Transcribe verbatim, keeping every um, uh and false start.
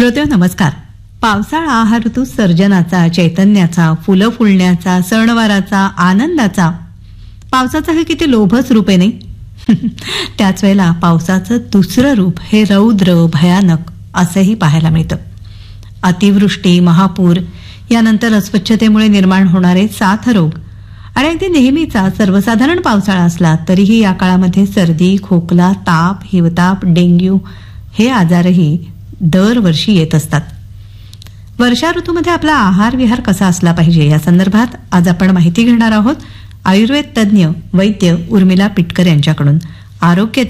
श्रोते नमस्कार. पावसाळा हा ऋतू सर्जनाचा, चैतन्याचा, फुलं फुलण्याचा, सणवाराचा, आनंदाचा. पावसाचं हे किती लोभस रूप आहे नाही. त्याच वेळेला पावसाचं दुसरं रूप हे रौद्र, भयानक असंही पाहायला मिळतं. अतिवृष्टी, महापूर, यानंतर अस्वच्छतेमुळे निर्माण होणारे साथरोग आणि अगदी नेहमीचा सर्वसाधारण पावसाळा असला तरीही या काळामध्ये सर्दी, खोकला, ताप, हिवताप, डेंग्यू हे आजारही दरवर्षी येत असतात. वर्षा ऋतूमध्ये आपला आहार विहार कसा असला पाहिजे या संदर्भात आज आपण माहिती घेणार आहोत आयुर्वेद तज्ज्ञ वैद्य उर्मिला पिटकर यांच्याकडून. आरोग्य